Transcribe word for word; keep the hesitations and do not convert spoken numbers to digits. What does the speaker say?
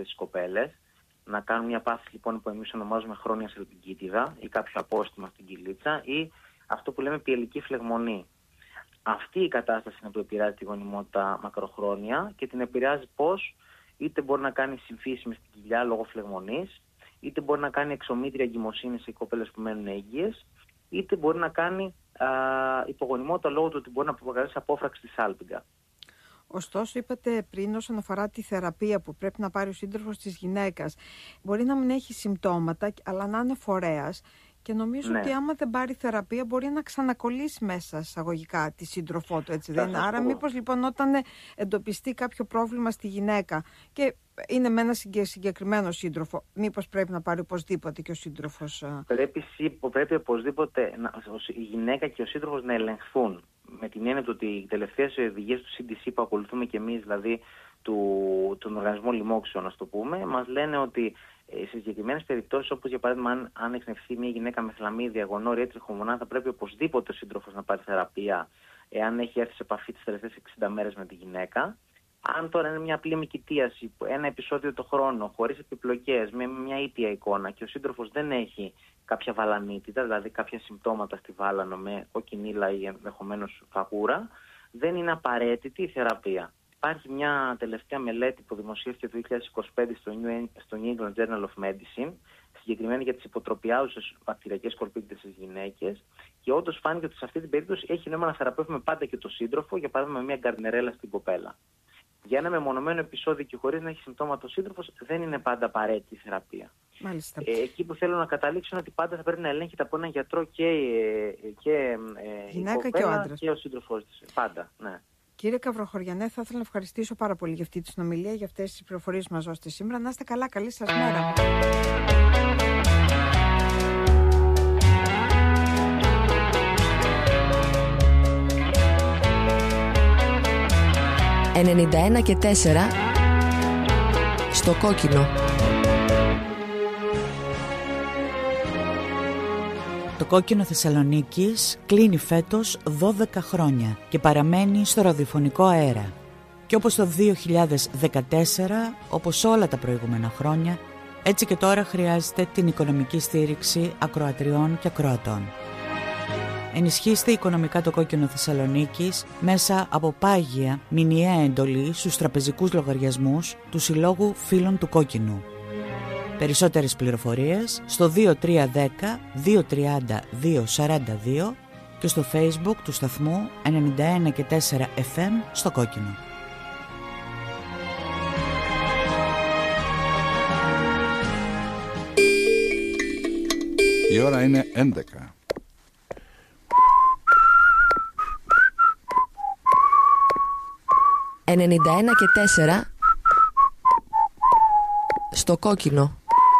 αυτές τις κοπέλες, να κάνουν μια πάθηση λοιπόν που εμείς ονομάζουμε χρόνια σελπικίτιδα ή κάποιο απόστημα στην κοιλίτσα ή αυτό που λέμε πιελική φλεγμονή. Αυτή η κατάσταση είναι που επηρεάζει τη γονιμότητα μακροχρόνια και την επηρεάζει πώς? Είτε μπορεί να κάνει συμφίσεις στην κοιλιά λόγω φλεγμονής, είτε μπορεί να κάνει εξομήτρια εγκυμοσύνη σε κοπέλες που μένουν έγκυες, είτε μπορεί να κάνει α, υπογονιμότητα λόγω του ότι μπορεί να προκαλέσει απόφραξη της σάλπιγγα. Ωστόσο, είπατε πριν όσον αφορά τη θεραπεία που πρέπει να πάρει ο σύντροφος της γυναίκας, μπορεί να μην έχει συμπτώματα, αλλά να είναι φορέας. Και νομίζω ναι. ότι άμα δεν πάρει θεραπεία μπορεί να ξανακολλήσει μέσα εισαγωγικά τη σύντροφό του, έτσι δεν είναι? Άρα μήπως λοιπόν όταν εντοπιστεί κάποιο πρόβλημα στη γυναίκα και είναι με ένα συγκεκριμένο σύντροφο, μήπως πρέπει να πάρει οπωσδήποτε και ο σύντροφος? Πρέπει, πρέπει οπωσδήποτε να, η γυναίκα και ο σύντροφος να ελεγχθούν. Με την έννοια ότι οι τελευταίες οδηγίες του σι ντι σι που ακολουθούμε και εμείς, δηλαδή του, τον οργανισμό λοιμόξεων, να το πούμε, μας λένε ότι σε συγκεκριμένες περιπτώσεις, όπως για παράδειγμα αν, αν εκνευθεί μια γυναίκα με χλαμίδια, γονόρρια ή τριχομονάδα, θα πρέπει οπωσδήποτε ο σύντροφος να πάρει θεραπεία, εάν έχει έρθει σε επαφή τις τελευταίες εξήντα μέρες με τη γυναίκα. Αν τώρα είναι μια απλή μυκητίαση, ένα επεισόδιο το χρόνο, χωρίς επιπλοκές, με μια ήπια εικόνα και ο σύντροφος δεν έχει κάποια βαλανίτιδα, δηλαδή κάποια συμπτώματα στη βάλανο με κοκκινίλα ή ενδεχομένως φαγούρα, δεν είναι απαραίτητη η θεραπεία. Υπάρχει μια τελευταία μελέτη που δημοσιεύτηκε το δύο χιλιάδες είκοσι πέντε στο New England Journal of Medicine, συγκεκριμένα για τις υποτροπιάζουσες βακτηριακές σκορπίκτες στις γυναίκες, και όντως φάνηκε ότι σε αυτή την περίπτωση έχει νόημα να θεραπεύουμε πάντα και το σύντροφο, για παράδειγμα με μια γκαρνερέλα στην κοπέλα. Για ένα μεμονωμένο επεισόδιο και χωρίς να έχει συμπτώματα ο σύντροφος, δεν είναι πάντα απαραίτητη η θεραπεία. Μάλιστα. Ε, εκεί που θέλω να καταλήξω είναι ότι πάντα θα πρέπει να ελέγχεται από έναν γιατρό και, και ε, η κοπέλα και, και ο σύντροφός της. Πάντα, ναι. Κύριε Καβροχωριανέ, θα ήθελα να ευχαριστήσω πάρα πολύ για αυτή τη συνομιλία, για αυτές τις πληροφορίες που μας δώσετε σήμερα. Να είστε καλά, καλή σας μέρα. ενενήντα ένα και τέσσερα στο κόκκινο. Το Κόκκινο Θεσσαλονίκης κλείνει φέτος δώδεκα χρόνια και παραμένει στο ραδιοφωνικό αέρα. Και όπως το δύο χιλιάδες δεκατέσσερα, όπως όλα τα προηγούμενα χρόνια, έτσι και τώρα χρειάζεται την οικονομική στήριξη ακροατριών και ακροατών. Ενισχύστε οικονομικά το Κόκκινο Θεσσαλονίκης μέσα από πάγια μηνιαία εντολή στους τραπεζικούς λογαριασμούς του Συλλόγου Φίλων του Κόκκινου. Περισσότερες πληροφορίες στο δύο τρία ένα μηδέν δύο τρία μηδέν δύο τέσσερα δύο και στο Facebook του σταθμού ενενήντα ένα και τέσσερα εφ εμ στο Κόκκινο. Η ώρα είναι έντεκα. ενενήντα ένα και τέσσερα στο Κόκκινο.